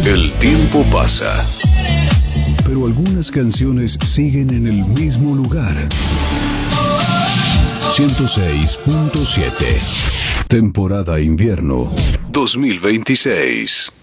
El tiempo pasa, pero algunas canciones siguen en el mismo lugar. 106.7. Temporada invierno 2026.